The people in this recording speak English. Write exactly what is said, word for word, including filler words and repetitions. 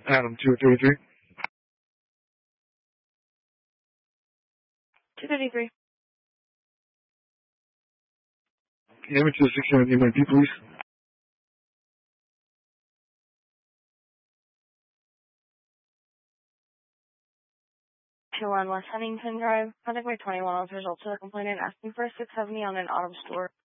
Adam, two thirty-three. two thirty-three. Damage to six seventy M I P, please. two one West Huntington Drive. Contact by twenty-one with results to the complainant asking for a six seventy on an auto store.